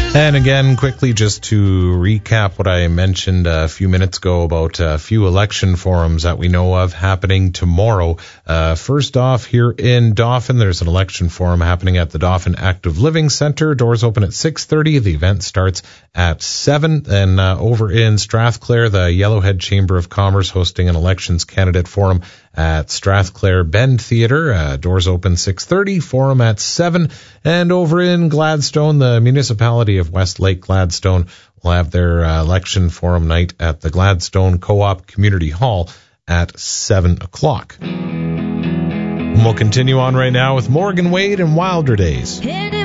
And again, quickly, just to recap what I mentioned a few minutes ago about a few election forums that we know of happening tomorrow. First off, here in Dauphin, there's an election forum happening at the Dauphin Active Living Center. Doors open at 6:30. The event starts at 7. And over in Strathclair, the Yellowhead Chamber of Commerce hosting an elections candidate forum at Strathclair Bend Theatre. Doors open 6:30, forum at 7. And over in Gladstone, the municipality of Westlake Gladstone will have their election forum night at the Gladstone Co-op Community Hall at 7 o'clock. And we'll continue on right now with Morgan Wade and Wilder Days.